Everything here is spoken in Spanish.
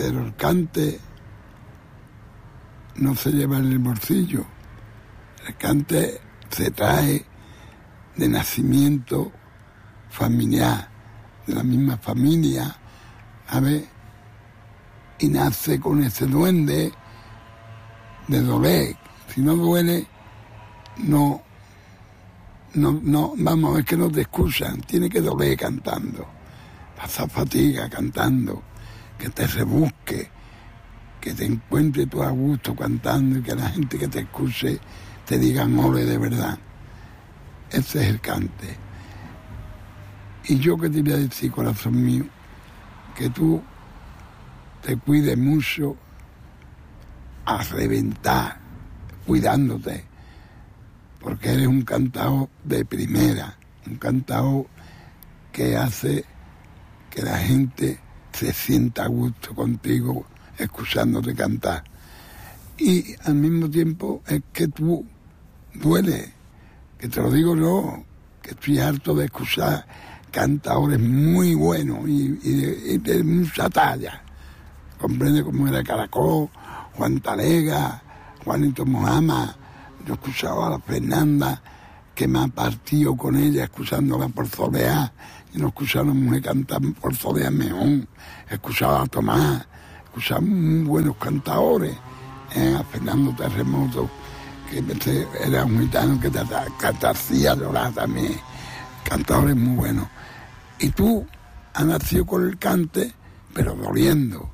Pero el cante no se lleva en el bolsillo. El cante se trae de nacimiento familiar, de la misma familia, ¿sabes? Y nace con ese duende de doler. Si no duele, no, vamos, es que no te escuchan, tiene que doler cantando, pasar fatiga cantando, que te rebusque, que te encuentre tú a gusto cantando y que la gente que te escuche te digan ole de verdad. Ese es el cante. Y yo que te voy a decir, corazón mío, que tú te cuides mucho a reventar, cuidándote, porque eres un cantao de primera, un cantao que hace que la gente se sienta a gusto contigo escuchándote cantar. Y al mismo tiempo es que tú duele, que te lo digo yo, que estoy harto de escuchar cantadores muy buenos y de mucha talla. Comprende cómo era Caracol, Juan Talega, Juanito Mojama. Yo escuchaba a la Fernanda, que me ha partido con ella, escuchándola por soleá. Y no escuchaba a una mujer cantar por soleá mejor. Escuchaba a Tomás, escuchaba muy buenos cantadores. A Fernando Terremoto, que era un gitano que te hacía llorar también. Cantadores muy buenos. Y tú has nacido con el cante, pero doliendo.